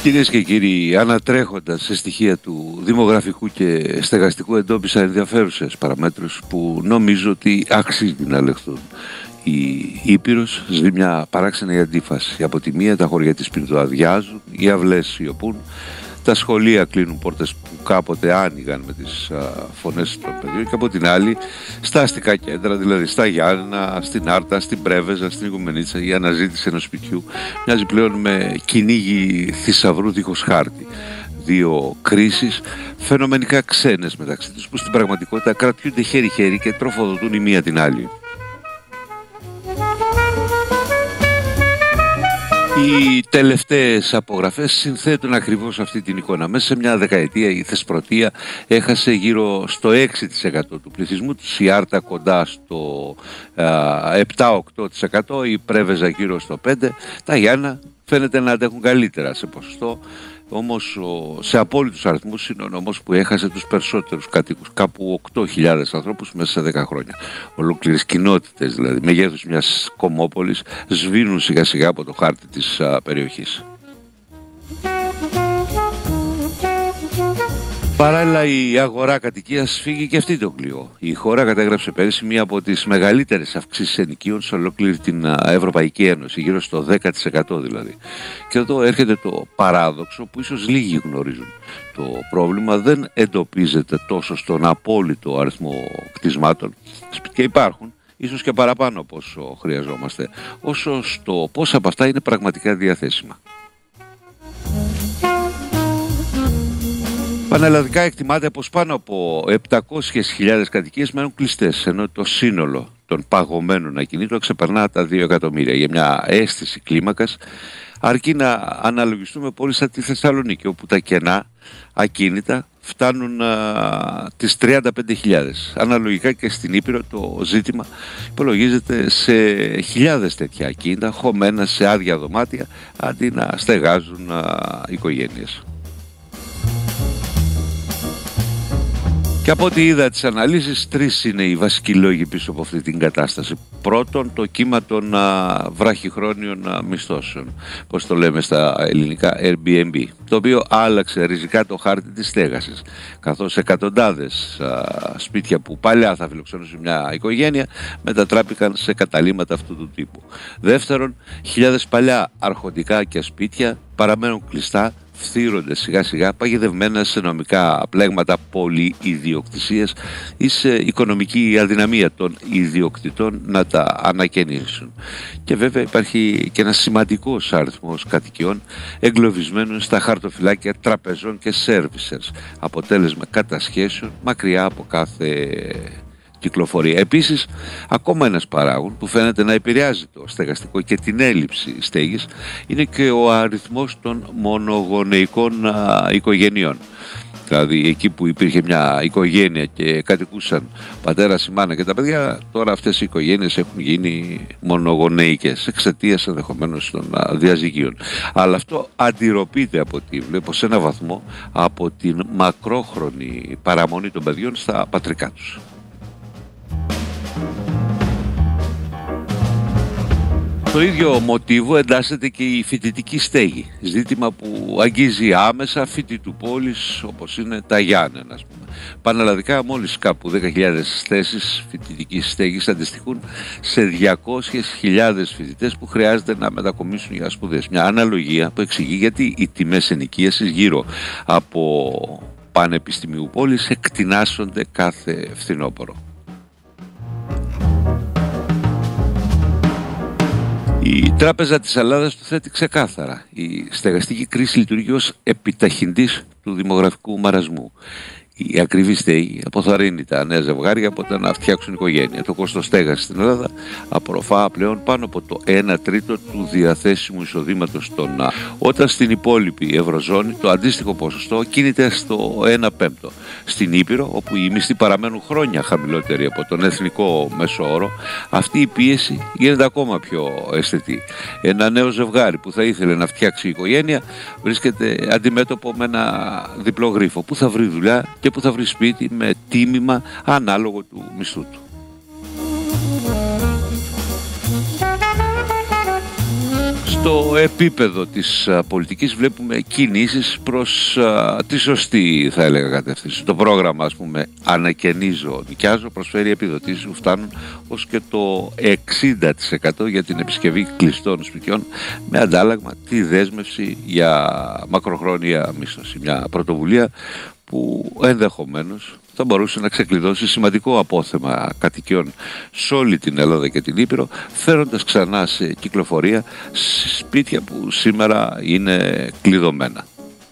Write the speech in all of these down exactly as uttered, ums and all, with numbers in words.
Κυρίες και κύριοι, ανατρέχοντας σε στοιχεία του δημογραφικού και στεγαστικού, εντόπισα ενδιαφέρουσες παραμέτρους που νομίζω ότι αξίζει να λεχθούν. Η Ήπειρος ζει μια παράξενη αντίφαση. Από τη μία τα χωριά της πυρτοαδιάζουν, οι αυλές σιωπούν, τα σχολεία κλείνουν πόρτες που κάποτε άνοιγαν με τις α, φωνές των παιδιών, και από την άλλη στα αστικά κέντρα, δηλαδή στα Γιάννενα, στην Άρτα, στην Πρέβεζα, στην Οικουμενίτσα, η αναζήτηση ενός σπιτιού μοιάζει πλέον με κυνήγι θησαυρού δίχως χάρτη. Δύο κρίσεις φαινομενικά ξένες μεταξύ τους, που στην πραγματικότητα κρατιούνται χέρι-χέρι και τροφοδοτούν η μία την άλλη. Οι τελευταίες απογραφές συνθέτουν ακριβώς αυτή την εικόνα. Μέσα σε μια δεκαετία η Θεσπρωτεία έχασε γύρω στο έξι τοις εκατό του πληθυσμού της, η Άρτα κοντά στο επτά με οκτώ τοις εκατό, η Πρέβεζα γύρω στο πέντε τοις εκατό, τα Γιάννα φαίνεται να αντέχουν καλύτερα σε ποσοστό. Όμως σε απόλυτους αριθμούς είναι ο νόμος που έχασε τους περισσότερους κατοίκους, κάπου οκτώ χιλιάδες ανθρώπους μέσα σε δέκα χρόνια. Ολόκληρες κοινότητες, δηλαδή μεγέθους μιας κομμόπολης, σβήνουν σιγά σιγά από το χάρτη της α, περιοχής. Παράλληλα, η αγορά κατοικίας φύγει και αυτή το κλειό. Η χώρα κατέγραψε πέρυσι μία από τις μεγαλύτερες αυξήσεις ενοικίων σε ολόκληρη την Ευρωπαϊκή Ένωση, γύρω στο δέκα τοις εκατό δηλαδή. Και εδώ έρχεται το παράδοξο που ίσως λίγοι γνωρίζουν. Το πρόβλημα δεν εντοπίζεται τόσο στον απόλυτο αριθμό κτισμάτων, σπίτια υπάρχουν, ίσως και παραπάνω από όσο χρειαζόμαστε, όσο στο πόσα από αυτά είναι πραγματικά διαθέσιμα. Πανελλαδικά εκτιμάται πως πάνω από επτακόσιες χιλιάδες κατοικίες μένουν κλειστές, ενώ το σύνολο των παγωμένων ακινήτων ξεπερνά τα δύο εκατομμύρια. Για μια αίσθηση κλίμακας αρκεί να αναλογιστούμε πόλεις σαν τη Θεσσαλονίκη, όπου τα κενά ακίνητα φτάνουν α, τις τριάντα πέντε χιλιάδες. Αναλογικά και στην Ήπειρο το ζήτημα υπολογίζεται σε χιλιάδες τέτοια ακίνητα χωμένα σε άδεια δωμάτια, αντί να στεγάζουν α, οικογένειες. Και από ό,τι είδα τις αναλύσεις, τρεις είναι οι βασικοί λόγοι πίσω από αυτή την κατάσταση. Πρώτον, το κύμα των α, βραχυχρόνιων α, μισθώσεων, πώς το λέμε στα ελληνικά, Airbnb, το οποίο άλλαξε ριζικά το χάρτη της στέγασης, καθώς εκατοντάδες α, σπίτια που παλιά θα φιλοξενούσε μια οικογένεια μετατράπηκαν σε καταλύματα αυτού του τύπου. Δεύτερον, χιλιάδες παλιά αρχοντικά και σπίτια παραμένουν κλειστά, φθύρονται σιγά σιγά, παγιδευμένα σε νομικά πλέγματα πολυιδιοκτησίας ή σε οικονομική αδυναμία των ιδιοκτητών να τα ανακαινήσουν. Και βέβαια υπάρχει και ένας σημαντικός αριθμός κατοικιών εγκλωβισμένων στα χαρτοφυλάκια τραπεζών και servicers, αποτέλεσμα κατασχέσεων μακριά από κάθε κυκλοφορία. Επίσης, ακόμα ένας παράγων που φαίνεται να επηρεάζει το στεγαστικό και την έλλειψη στέγης είναι και ο αριθμός των μονογονεϊκών α, οικογενειών. Δηλαδή εκεί που υπήρχε μια οικογένεια και κατοικούσαν πατέρας, η μάνα και τα παιδιά, τώρα αυτές οι οικογένειες έχουν γίνει μονογονεϊκές εξαιτίας ενδεχομένως των α, διαζυγίων. Αλλά αυτό αντιρροπείται από ό,τι βλέπω σε ένα βαθμό από την μακρόχρονη παραμονή των παιδιών στα πατρικά τους. Το ίδιο μοτίβο εντάσσεται και η φοιτητική στέγη, ζήτημα που αγγίζει άμεσα φοιτητού πόλης όπως είναι τα Γιάννενα, ας πούμε. Πανελλαδικά μόλις κάπου δέκα χιλιάδες θέσεις φοιτητικής στέγης αντιστοιχούν σε διακόσιες χιλιάδες φοιτητές που χρειάζεται να μετακομίσουν για σπουδές. Μια αναλογία που εξηγεί γιατί οι τιμές ενοικίασης γύρω από πανεπιστημίου πόλης εκτινάσσονται κάθε φθινόπωρο. Η Τράπεζα της Ελλάδας το θέτει ξεκάθαρα. Η στεγαστική κρίση λειτουργεί ως επιταχυντής του δημογραφικού μαρασμού. Η ακριβή στέγη αποθαρρύνει τα νέα ζευγάρια από το να φτιάξουν οικογένεια. Το κόστος στέγασης στην Ελλάδα απορροφά πλέον πάνω από το ένα τρίτο του διαθέσιμου εισοδήματος των ΑΕ. Όταν στην υπόλοιπη Ευρωζώνη το αντίστοιχο ποσοστό κινείται στο ένα πέμπτο. Στην Ήπειρο, όπου οι μισθοί παραμένουν χρόνια χαμηλότεροι από τον εθνικό μέσο όρο, αυτή η πίεση γίνεται ακόμα πιο αισθητή. Ένα νέο ζευγάρι που θα ήθελε να φτιάξει οικογένεια βρίσκεται αντιμέτωπο με ένα διπλό γρίφο. Πού θα βρει δουλειά και που θα βρει σπίτι με τίμημα ανάλογο του μισθού του. Στο επίπεδο της α, πολιτικής βλέπουμε κινήσεις προς α, τη σωστή, θα έλεγα, κατεύθυνση. Το πρόγραμμα, ας πούμε, ανακαινίζω, νοικιάζω, προσφέρει επιδοτήσεις που φτάνουν ως και το εξήντα τοις εκατό για την επισκευή κλειστών σπιτιών, με αντάλλαγμα τη δέσμευση για μακροχρόνια μίσθωση. Μια πρωτοβουλία που ενδεχομένως θα μπορούσε να ξεκλειδώσει σημαντικό απόθεμα κατοικιών σε όλη την Ελλάδα και την Ήπειρο, φέροντας ξανά σε κυκλοφορία σπίτια που σήμερα είναι κλειδωμένα.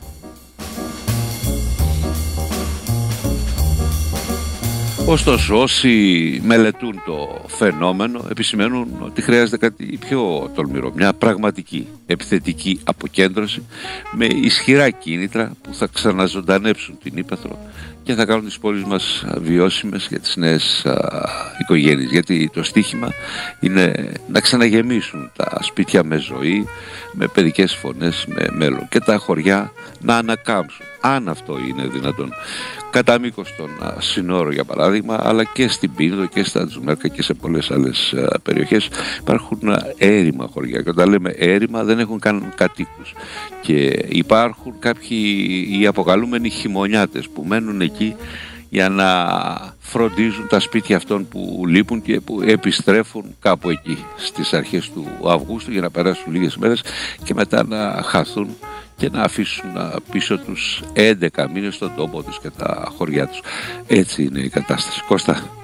Ωστόσο, όσοι μελετούν το φαινόμενο επισημαίνουν ότι χρειάζεται κάτι πιο τολμηρό, μια πραγματική επιθετική αποκέντρωση με ισχυρά κίνητρα που θα ξαναζωντανέψουν την ύπαιθρο και θα κάνουν τις πόλεις μας βιώσιμες για τις νέες α, οικογένειες. Γιατί το στίχημα είναι να ξαναγεμίσουν τα σπίτια με ζωή, με παιδικές φωνές, με μέλλον, και τα χωριά να ανακάμψουν, αν αυτό είναι δυνατόν, κατά μήκος των συνόρων για παράδειγμα, αλλά και στην Πίνδο και στα Τζουμέρκα και σε πολλές άλλες α, περιοχές υπάρχουν έρημα χωριά, και όταν λέμε έρημα δεν έχουν καν κατοίκους, και υπάρχουν κάποιοι οι αποκαλούμενοι χειμωνιάτες που μένουν εκεί για να φροντίζουν τα σπίτια αυτών που λείπουν και που επιστρέφουν κάπου εκεί στις αρχές του Αυγούστου για να περάσουν λίγες μέρες και μετά να χαθούν και να αφήσουν πίσω τους έντεκα μήνες στον τόπο τους και τα χωριά τους. Έτσι είναι η κατάσταση. Κώστα.